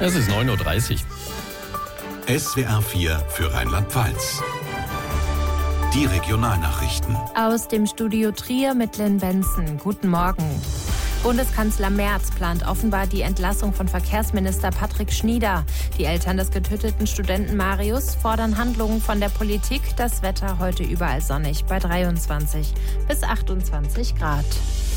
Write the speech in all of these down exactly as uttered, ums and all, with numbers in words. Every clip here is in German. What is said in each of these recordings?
Es ist neun Uhr dreißig. S W R vier für Rheinland-Pfalz. Die Regionalnachrichten. Aus dem Studio Trier mit Lynn Benson. Guten Morgen. Bundeskanzler Merz plant offenbar die Entlassung von Verkehrsminister Patrick Schnieder. Die Eltern des getöteten Studenten Marius fordern Handlungen von der Politik. Das Wetter heute überall sonnig bei dreiundzwanzig bis achtundzwanzig Grad.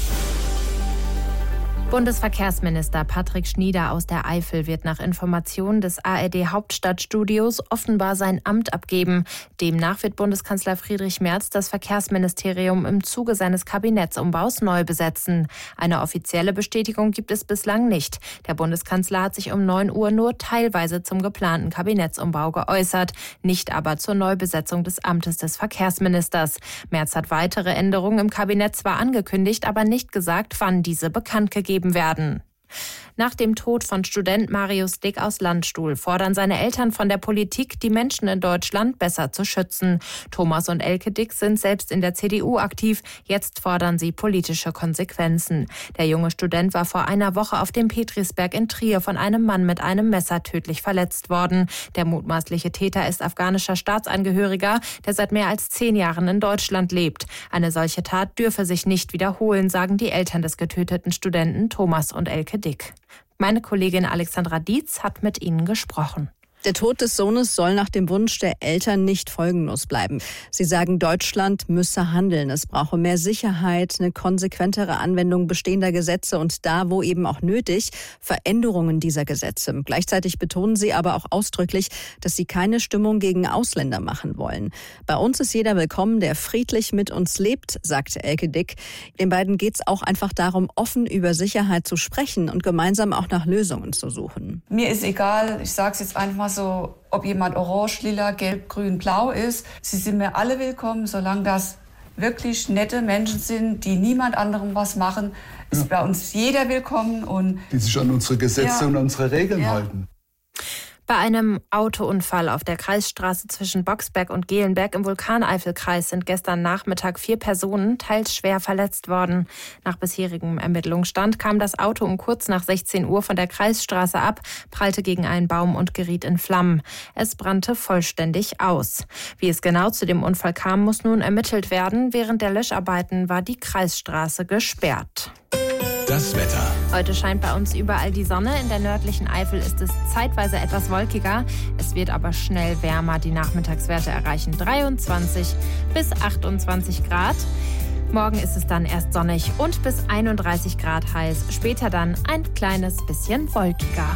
Bundesverkehrsminister Patrick Schnieder aus der Eifel wird nach Informationen des A R D-Hauptstadtstudios offenbar sein Amt abgeben. Demnach wird Bundeskanzler Friedrich Merz das Verkehrsministerium im Zuge seines Kabinettsumbaus neu besetzen. Eine offizielle Bestätigung gibt es bislang nicht. Der Bundeskanzler hat sich um neun Uhr nur teilweise zum geplanten Kabinettsumbau geäußert, nicht aber zur Neubesetzung des Amtes des Verkehrsministers. Merz hat weitere Änderungen im Kabinett zwar angekündigt, aber nicht gesagt, wann diese bekannt gegeben werden. Nach dem Tod von Student Marius Dick aus Landstuhl fordern seine Eltern von der Politik, die Menschen in Deutschland besser zu schützen. Thomas und Elke Dick sind selbst in der C D U aktiv. Jetzt fordern sie politische Konsequenzen. Der junge Student war vor einer Woche auf dem Petrisberg in Trier von einem Mann mit einem Messer tödlich verletzt worden. Der mutmaßliche Täter ist afghanischer Staatsangehöriger, der seit mehr als zehn Jahren in Deutschland lebt. Eine solche Tat dürfe sich nicht wiederholen, sagen die Eltern des getöteten Studenten Thomas und Elke Dick. Meine Kollegin Alexandra Dietz hat mit ihnen gesprochen. Der Tod des Sohnes soll nach dem Wunsch der Eltern nicht folgenlos bleiben. Sie sagen, Deutschland müsse handeln. Es brauche mehr Sicherheit, eine konsequentere Anwendung bestehender Gesetze und da, wo eben auch nötig, Veränderungen dieser Gesetze. Gleichzeitig betonen sie aber auch ausdrücklich, dass sie keine Stimmung gegen Ausländer machen wollen. Bei uns ist jeder willkommen, der friedlich mit uns lebt, sagte Elke Dick. Den beiden geht es auch einfach darum, offen über Sicherheit zu sprechen und gemeinsam auch nach Lösungen zu suchen. Mir ist egal, ich sage es jetzt einfach so, ob jemand orange, lila, gelb, grün, blau ist. Sie sind mir alle willkommen, solange das wirklich nette Menschen sind, die niemand anderem was machen. Ist ja bei uns jeder willkommen. Und die sich an unsere Gesetze ja. und unsere Regeln ja. halten. Bei einem Autounfall auf der Kreisstraße zwischen Boxberg und Gehlenberg im Vulkaneifelkreis sind gestern Nachmittag vier Personen teils schwer verletzt worden. Nach bisherigem Ermittlungsstand kam das Auto um kurz nach sechzehn Uhr von der Kreisstraße ab, prallte gegen einen Baum und geriet in Flammen. Es brannte vollständig aus. Wie es genau zu dem Unfall kam, muss nun ermittelt werden. Während der Löscharbeiten war die Kreisstraße gesperrt. Das Wetter. Heute scheint bei uns überall die Sonne. In der nördlichen Eifel ist es zeitweise etwas wolkiger. Es wird aber schnell wärmer. Die Nachmittagswerte erreichen dreiundzwanzig bis achtundzwanzig Grad. Morgen ist es dann erst sonnig und bis einunddreißig Grad heiß. Später dann ein kleines bisschen wolkiger.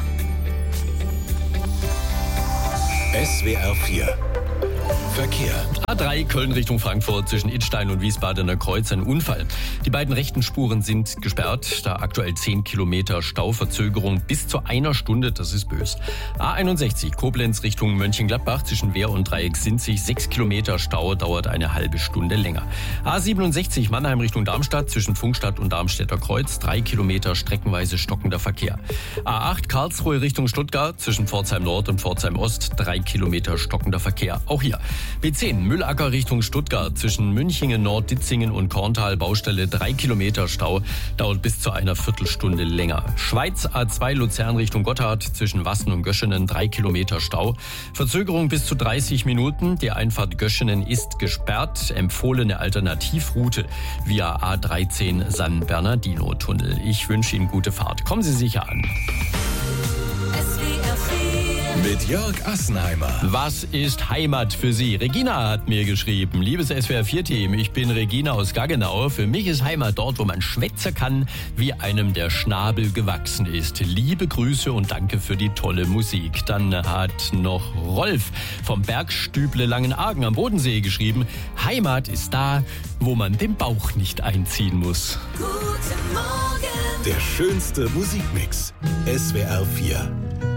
S W R vier. Verkehr. A drei Köln Richtung Frankfurt zwischen Idstein und Wiesbadener Kreuz ein Unfall. Die beiden rechten Spuren sind gesperrt. Da aktuell zehn Kilometer Stauverzögerung bis zu einer Stunde. Das ist bös. A einundsechzig Koblenz Richtung Mönchengladbach zwischen Wehr und Dreieck Sinzig. sechs Kilometer Stau dauert eine halbe Stunde länger. A siebenundsechzig Mannheim Richtung Darmstadt zwischen Funkstadt und Darmstädter Kreuz. drei Kilometer streckenweise stockender Verkehr. A acht Karlsruhe Richtung Stuttgart zwischen Pforzheim Nord und Pforzheim Ost. drei Kilometer stockender Verkehr. Auch hier. B zehn Müllacker Richtung Stuttgart zwischen Münchingen, Nord, Ditzingen und Korntal Baustelle drei Kilometer Stau, dauert bis zu einer Viertelstunde länger. Schweiz A zwei Luzern Richtung Gotthard zwischen Wassen und Göschenen drei Kilometer Stau. Verzögerung bis zu dreißig Minuten. Die Einfahrt Göschenen ist gesperrt. Empfohlene Alternativroute via A dreizehn San Bernardino Tunnel. Ich wünsche Ihnen gute Fahrt. Kommen Sie sicher an. Mit Jörg Assenheimer. Was ist Heimat für Sie? Regina hat mir geschrieben. Liebes S W R vier Team, ich bin Regina aus Gaggenau. Für mich ist Heimat dort, wo man schwätzen kann, wie einem der Schnabel gewachsen ist. Liebe Grüße und danke für die tolle Musik. Dann hat noch Rolf vom Bergstüble Langenargen am Bodensee geschrieben. Heimat ist da, wo man den Bauch nicht einziehen muss. Guten Morgen. Der schönste Musikmix. S W R vier.